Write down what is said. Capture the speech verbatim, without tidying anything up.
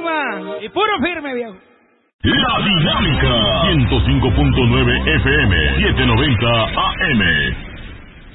suma y puro firme, viejo. La Dinámica ciento cinco punto nueve F M, setecientos noventa A M.